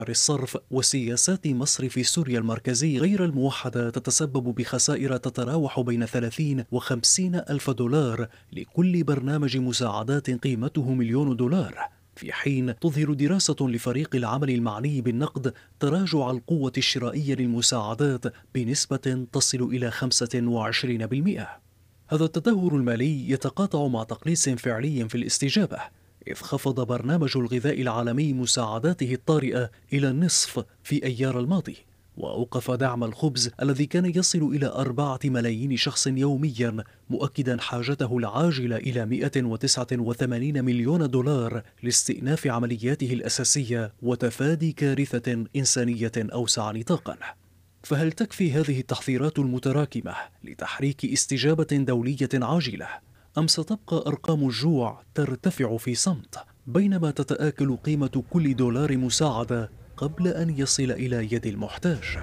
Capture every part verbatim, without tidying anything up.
الصرف وسياسات مصرف سوريا المركزي غير الموحدة تتسبب بخسائر تتراوح بين ثلاثين وخمسين ألف دولار لكل برنامج مساعدات قيمته مليون دولار، في حين تظهر دراسة لفريق العمل المعني بالنقد تراجع القوة الشرائية للمساعدات بنسبة تصل إلى خمسة وعشرين بالمئة. هذا التدهور المالي يتقاطع مع تقليص فعلي في الاستجابة، إذ خفض برنامج الغذاء العالمي مساعداته الطارئة إلى النصف في أيار الماضي، وأوقف دعم الخبز الذي كان يصل إلى أربعة ملايين شخص يوميا، مؤكدا حاجته العاجلة إلى مئة وتسعة وثمانين مليون دولار لاستئناف عملياته الأساسية وتفادي كارثة إنسانية أوسع نطاقا. فهل تكفي هذه التحذيرات المتراكمة لتحريك استجابة دولية عاجلة؟ أم ستبقى أرقام الجوع ترتفع في صمت بينما تتآكل قيمة كل دولار مساعدة قبل أن يصل إلى يد المحتاج؟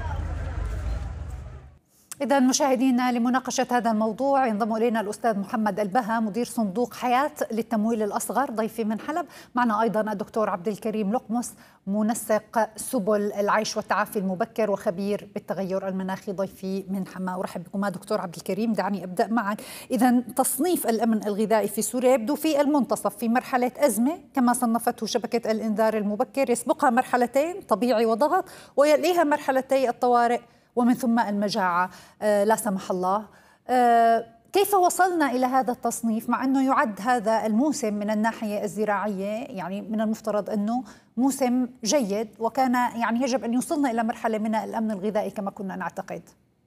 إذا مشاهدينا، لمناقشة هذا الموضوع ينضم إلينا الأستاذ محمد البها مدير صندوق حياة للتمويل الأصغر ضيفي من حلب. معنا أيضا الدكتور عبد الكريم لقمص منسق سبل العيش والتعافي المبكر وخبير بالتغير المناخي ضيفي من حماة. أرحب بكم دكتور عبد الكريم. دعني أبدأ معك. إذا تصنيف الأمن الغذائي في سوريا يبدو في المنتصف، في مرحلة أزمة كما صنفته شبكة الإنذار المبكر، يسبقها مرحلتين طبيعي وضغط، ويليها مرحلتي الطوارئ ومن ثم المجاعة آه لا سمح الله. آه كيف وصلنا إلى هذا التصنيف مع أنه يعد هذا الموسم من الناحية الزراعية يعني من المفترض أنه موسم جيد، وكان يعني يجب أن يوصلنا إلى مرحلة من الأمن الغذائي كما كنا نعتقد؟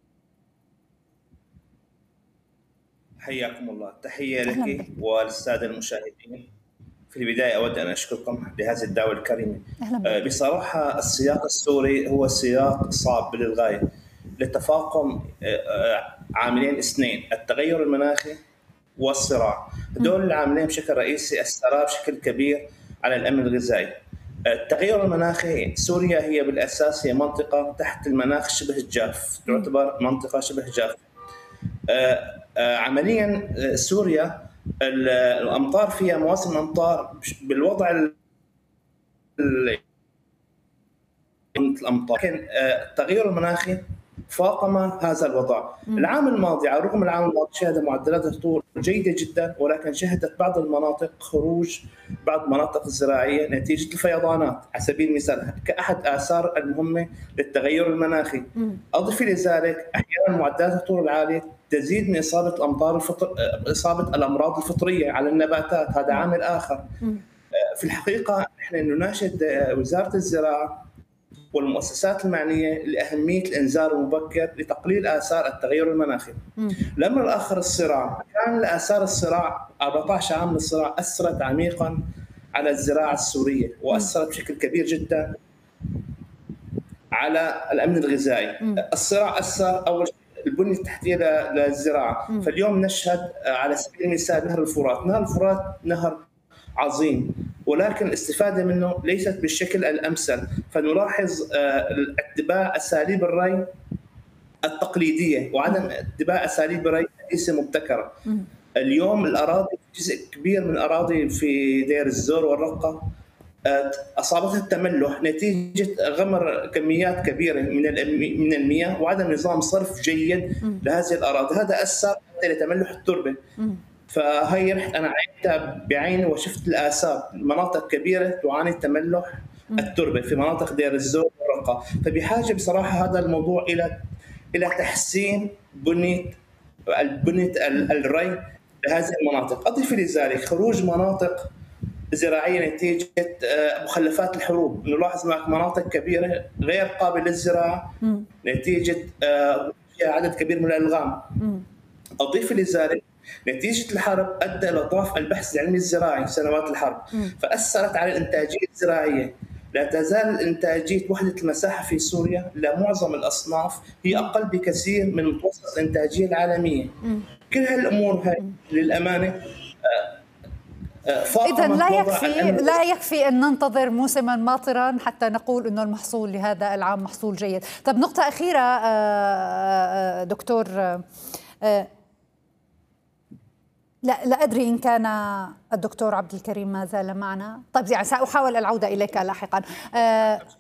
حياكم الله. تحية لك وللسادة المشاهدين. في البداية أود أن أشكركم لهذه الدعوة الكريمة. بصراحة السياق السوري هو سياق صعب للغاية لتفاقم عاملين اثنين، التغير المناخي والصراع. هذول العاملين بشكل رئيسي أثروا بشكل كبير على الأمن الغذائي. التغير المناخي، سوريا هي بالأساس هي منطقة تحت المناخ شبه الجاف، تعتبر منطقة شبه جاف. عمليا سوريا الامطار فيها مواسم امطار بالوضع الامطار، لكن التغير المناخي فاقم هذا الوضع. العام الماضي على الرغم العام الماضي شهد معدلات الهطول جيده جدا، ولكن شهدت بعض المناطق خروج بعض المناطق الزراعيه نتيجه الفيضانات على سبيل المثال كاحد اثار المهمه للتغير المناخي. اضف لذلك احيانا معدلات الهطول العاليه تزيد من اصابه الامطار الفطر... اصابه الامراض الفطريه على النباتات، هذا عامل اخر. في الحقيقه احنا نناشد وزاره الزراعه والمؤسسات المعنيه لاهميه الانذار المبكر لتقليل اثار التغير المناخي. الامر الاخر الصراع، كان اثار الصراع أربعة عشر عام من الصراع اثرت عميقا على الزراعه السوريه، واثرت بشكل كبير جدا على الامن الغذائي. الصراع اثر اول البنيه التحتيه للزراعه. م. فاليوم نشهد على سبيل المثال نهر الفرات، نهر الفرات نهر عظيم، ولكن الاستفاده منه ليست بالشكل الامثل، فنلاحظ اتباع اساليب الري التقليديه وعدم اتباع اساليب الري الحديثه مبتكره. م. اليوم الاراضي، جزء كبير من الاراضي في دير الزور والرقه اصابتها التملح نتيجه غمر كميات كبيره من من المياه وعدم نظام صرف جيد لهذه الاراضي. هذا اثر حتى لتملح التربه. فهي رحت انا عينتها بعيني وشفت الاثار، مناطق كبيره تعاني تملح التربه في مناطق دير الزور والرقه. فبحاجه بصراحه هذا الموضوع الى الى تحسين بنيه بنيه الري لهذه المناطق. اضف لذلك خروج مناطق زراعيه نتيجه مخلفات الحروب. نلاحظ معك مناطق كبيره غير قابله للزراعه نتيجه فيها عدد كبير من الالغام. اضيف لذلك نتيجه الحرب ادى الى ضعف البحث العلمي الزراعي سنوات الحرب، فاثرت على الانتاجيه الزراعيه. لا تزال انتاجيه وحده المساحه في سوريا لمعظم الاصناف هي اقل بكثير من متوسط الانتاجيه العالميه. كل هالامور هاي للامانه إذا لا يكفي لا يكفي أن ننتظر موسما ماطرا حتى نقول أنه المحصول لهذا العام محصول جيد. طب نقطة أخيرة دكتور، لا لا أدري إن كان الدكتور عبد الكريم ما زال معنا. طيب يعني سأحاول العودة إليك لاحقا.